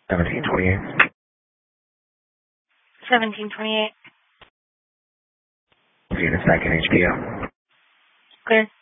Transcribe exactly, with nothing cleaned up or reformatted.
seventeen twenty-eight. seventeen twenty-eight. Venus second H P O. Clear.